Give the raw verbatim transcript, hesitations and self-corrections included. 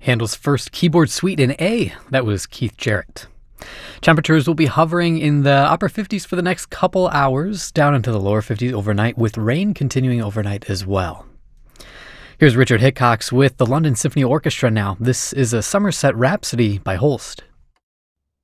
Handel's first keyboard suite in A. That was Keith Jarrett. Temperatures will be hovering in the upper fifties for the next couple hours, down into the lower fifties overnight, with rain continuing overnight as well. Here's Richard Hickox with the London Symphony Orchestra now. This is a Somerset Rhapsody by Holst.